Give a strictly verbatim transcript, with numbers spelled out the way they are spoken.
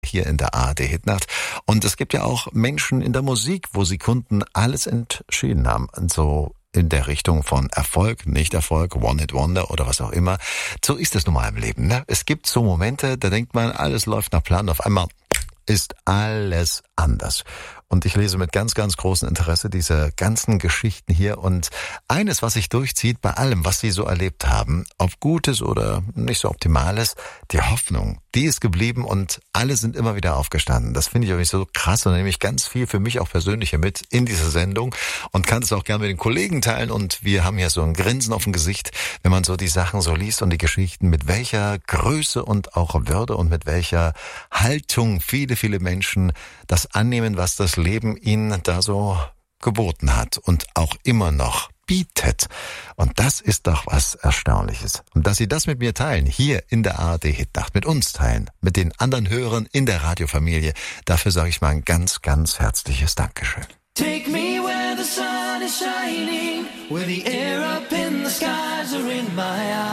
hier in der A R D Hitnacht. Und es gibt ja auch Menschen in der Musik, wo sie Kunden alles entschieden haben. So in der Richtung von Erfolg, Nicht-Erfolg, One-Hit-Wonder oder was auch immer. So ist es nun mal im Leben, ne? Es gibt so Momente, da denkt man, alles läuft nach Plan. Auf einmal ist alles anders. Und ich lese mit ganz, ganz großem Interesse diese ganzen Geschichten hier. Und eines, was sich durchzieht bei allem, was Sie so erlebt haben, ob Gutes oder nicht so Optimales, die Hoffnung, die ist geblieben und alle sind immer wieder aufgestanden. Das finde ich irgendwie so krass und nehme ich ganz viel für mich auch persönlich hier mit in diese Sendung und kann es auch gerne mit den Kollegen teilen. Und wir haben ja so ein Grinsen auf dem Gesicht, wenn man so die Sachen so liest und die Geschichten, mit welcher Größe und auch Würde und mit welcher Haltung viele, viele Menschen das annehmen, was das Leben ihnen da so geboten hat und auch immer noch bietet. Und das ist doch was Erstaunliches. Und dass Sie das mit mir teilen, hier in der A R D Hitnacht, mit uns teilen, mit den anderen Hörern in der Radiofamilie, dafür sage ich mal ein ganz, ganz herzliches Dankeschön. Take me where the sun is shining, where the air up in the skies are in my eyes.